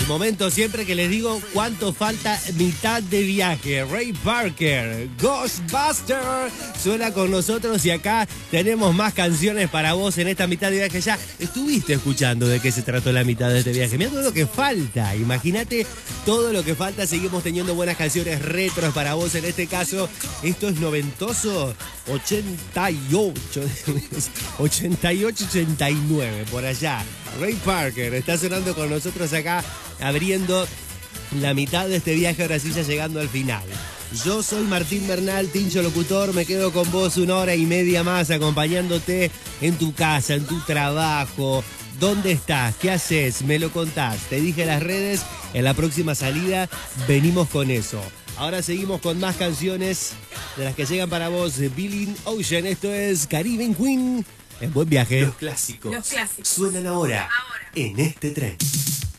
momento siempre que les digo cuánto falta mitad de viaje. Ray Parker, Ghostbuster, suena con nosotros y acá tenemos más canciones para vos en esta mitad de viaje. Ya estuviste escuchando de qué se trató la mitad de este viaje. Mirá todo lo que falta, imagínate todo lo que falta. Seguimos teniendo buenas canciones retros para vos en este caso. Esto es noventoso, 88, 89, por allá. Ray Parker está sonando con nosotros acá, abriendo la mitad de este viaje, ahora sí ya llegando al final. Yo soy Martín Bernal, Tincho Locutor, me quedo con vos 1 hora y media más acompañándote en tu casa, en tu trabajo. ¿Dónde estás? ¿Qué haces? Me lo contás. Te dije las redes, en la próxima salida venimos con eso. Ahora seguimos con más canciones de las que llegan para vos. Billie Ocean, esto es Caribbean Queen. En buen viaje. Los clásicos suenan ahora en este tren.